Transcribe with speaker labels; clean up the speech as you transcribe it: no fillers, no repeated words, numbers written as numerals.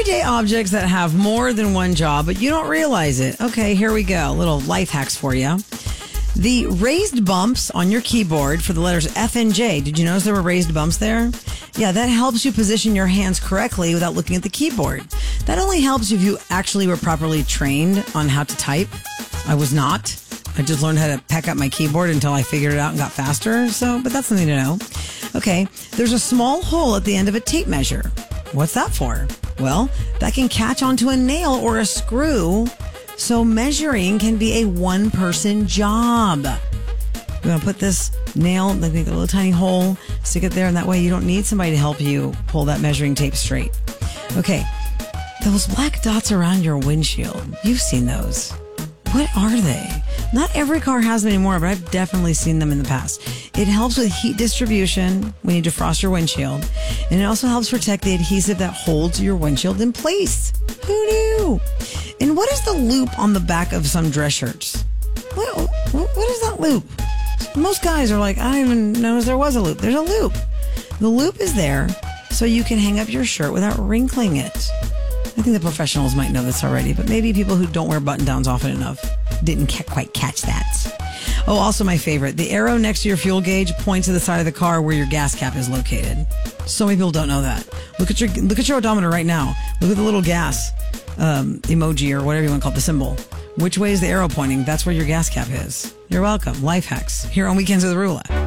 Speaker 1: Everyday objects that have more than one job, but you don't realize it. Okay, here we go. Little life hacks for you. The raised bumps on your keyboard for the letters F and J. Did you notice there were raised bumps there? Yeah, that helps you position your hands correctly without looking at the keyboard. That only helps you if you actually were properly trained on how to type. I was not. I just learned how to peck up my keyboard until I figured it out and got faster. But that's something to know. Okay, there's a small hole at the end of a tape measure. What's that for? Well, that can catch onto a nail or a screw, so measuring can be a one-person job. We're going to put this nail, like make a little tiny hole, stick it there, and that way you don't need somebody to help you pull that measuring tape straight. Okay, those black dots around your windshield, you've seen those. What are they? Not every car has them anymore, but I've definitely seen them in the past. It helps with heat distribution when you defrost your windshield, and it also helps protect the adhesive that holds your windshield in place. Who knew? And what is the loop on the back of some dress shirts? What is that loop? Most guys are like, I didn't even notice there was a loop. There's a loop. The loop is there so you can hang up your shirt without wrinkling it. I think the professionals might know this already, but maybe people who don't wear button-downs often enough didn't quite catch that. Oh, also my favorite. The arrow next to your fuel gauge points to the side of the car where your gas cap is located. So many people don't know that. Look at your odometer right now. Look at the little gas emoji or whatever you want to call it, the symbol. Which way is the arrow pointing? That's where your gas cap is. You're welcome. Life hacks here on Weekends with Rula.